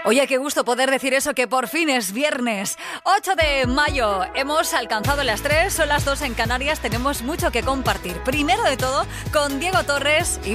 Oye, qué gusto poder decir eso, que por fin es viernes. 8 de mayo, hemos alcanzado las 3, son las 2 en Canarias, tenemos mucho que compartir. Primero de todo, con Diego Torres y